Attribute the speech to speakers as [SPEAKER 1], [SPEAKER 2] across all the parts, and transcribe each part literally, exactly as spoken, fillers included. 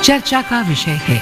[SPEAKER 1] चर्चा का विषय है।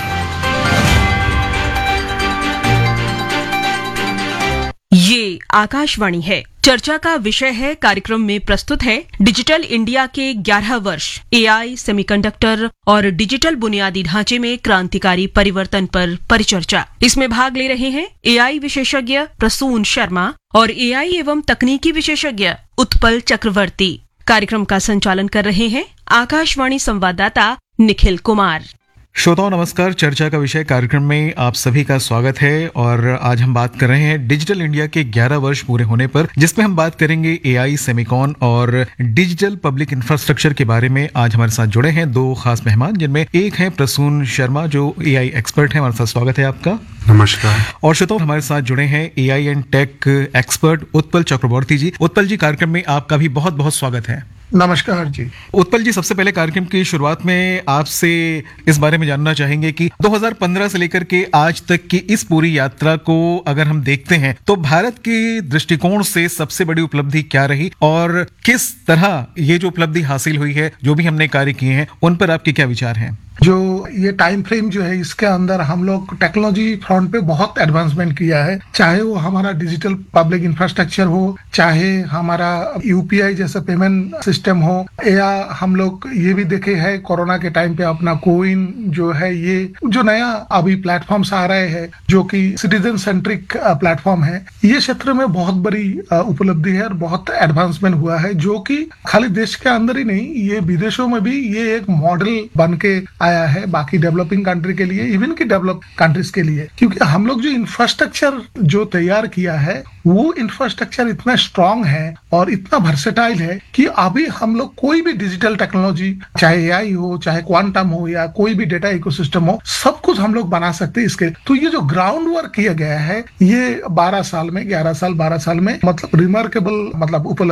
[SPEAKER 2] ये आकाशवाणी है। चर्चा का विषय है कार्यक्रम में प्रस्तुत है डिजिटल इंडिया के ग्यारह वर्ष, एआई, सेमीकंडक्टर और डिजिटल बुनियादी ढांचे में क्रांतिकारी परिवर्तन पर परिचर्चा। इसमें भाग ले रहे हैं एआई विशेषज्ञ प्रसून शर्मा और एआई एवं तकनीकी विशेषज्ञ उत्पल चक्रवर्ती। कार्यक्रम का संचालन कर रहे हैं आकाशवाणी संवाददाता निखिल कुमार।
[SPEAKER 3] श्रोताओं नमस्कार। चर्चा का विषय कार्यक्रम में आप सभी का स्वागत है और आज हम बात कर रहे हैं डिजिटल इंडिया के ग्यारह वर्ष पूरे होने पर, जिसमें हम बात करेंगे एआई, सेमीकॉन और डिजिटल पब्लिक इंफ्रास्ट्रक्चर के बारे में। आज हमारे साथ जुड़े हैं दो खास मेहमान, जिनमें एक हैं प्रसून शर्मा जो एआई एक्सपर्ट हैं। हमारे साथ स्वागत है आपका।
[SPEAKER 4] नमस्कार।
[SPEAKER 3] और श्रोताओं हमारे साथ जुड़े हैं AI and tech expert Utpal चक्रवर्ती जी। उत्पल जी, कार्यक्रम में आपका भी बहुत बहुत स्वागत है।
[SPEAKER 4] नमस्कार जी।
[SPEAKER 3] उत्पल जी, सबसे पहले कार्यक्रम की शुरुआत में आपसे इस बारे में जानना चाहेंगे कि दो हज़ार पंद्रह से लेकर के आज तक की इस पूरी यात्रा को अगर हम देखते हैं तो भारत के दृष्टिकोण से सबसे बड़ी उपलब्धि क्या रही और किस तरह ये जो उपलब्धि हासिल हुई है, जो भी हमने कार्य किए हैं, उन पर आपके क्या विचार हैं?
[SPEAKER 4] जो ये टाइम फ्रेम जो है, इसके अंदर हम लोग टेक्नोलॉजी फ्रंट पे बहुत एडवांसमेंट किया है। चाहे वो हमारा डिजिटल पब्लिक इंफ्रास्ट्रक्चर हो, चाहे हमारा यूपीआई जैसा पेमेंट सिस्टम हो, या हम लोग ये भी देखे हैं कोरोना के टाइम पे अपना कोविन जो है, ये जो नया अभी प्लेटफॉर्म्स आ रहे हैं जो कि सिटीजन सेंट्रिक प्लेटफॉर्म है, ये क्षेत्र में बहुत बड़ी उपलब्धि है और बहुत एडवांसमेंट हुआ है, जो कि खाली देश के अंदर ही नहीं, ये विदेशों में भी ये एक मॉडल बन के आया है बाकी डेवलपिंग कंट्री के लिए, इवन की डेवलप कंट्रीज के लिए। क्योंकि हम लोग जो इंफ्रास्ट्रक्चर जो तैयार किया है, वो इंफ्रास्ट्रक्चर इतना स्ट्रांग है और इतना वर्सेटाइल है कि अभी हम लोग कोई भी डिजिटल टेक्नोलॉजी, चाहे एआई हो, चाहे क्वांटम हो, या कोई भी डेटा इकोसिस्टम हो, सब कुछ हम लोग बना सकते हैं इसके। तो ये जो ग्राउंड वर्क किया गया है, ये बारह साल में, ग्यारह साल बारह साल में मतलब रिमार्केबल मतलब उपलब्धि